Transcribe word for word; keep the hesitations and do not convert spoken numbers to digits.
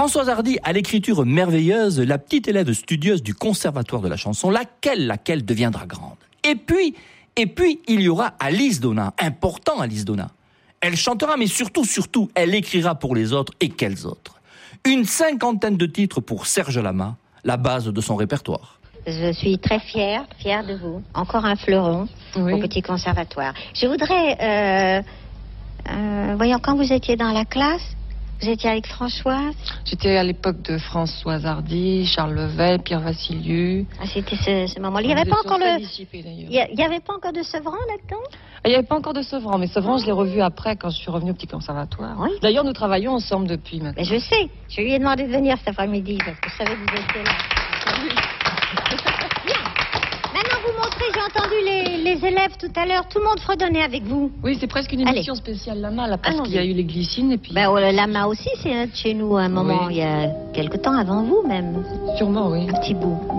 Françoise Hardy a l'écriture merveilleuse, la petite élève studieuse du Conservatoire de la chanson, laquelle, laquelle deviendra grande. Et puis, et puis, il y aura Alice Donat, important Alice Donat. Elle chantera, mais surtout, surtout, elle écrira pour les autres, et quels autres. Une cinquantaine de titres pour Serge Lama, la base de son répertoire. Je suis très fière, fière de vous. Encore un fleuron oui. au Petit Conservatoire. Je voudrais, euh, euh, voyons, quand vous étiez dans la classe, vous étiez avec Françoise? J'étais à l'époque de Françoise Hardy, Charles Levet, Pierre Vassiliou. Ah, c'était ce, ce moment-là. Il n'y avait pas encore le. Il n'y avait pas encore de Sevran là-dedans? Il n'y avait pas encore de Sevran, mais Sevran, je l'ai revu après quand je suis revenue au Petit Conservatoire. Oui. D'ailleurs, nous travaillons ensemble depuis maintenant. Mais je sais. Je lui ai demandé de venir cet après-midi parce que je savais que vous étiez là. Bien. Maintenant, vous montrez, j'ai entendu les, les élèves tout à l'heure, tout le monde fredonnait avec vous. Oui, c'est presque une émission Allez. spéciale Lama, là, parce qu'il y a eu les glycines et puis... Ben, euh, Lama aussi, c'est chez nous à un moment, oui. il y a quelque temps avant vous même. Sûrement, oui. Un petit bout.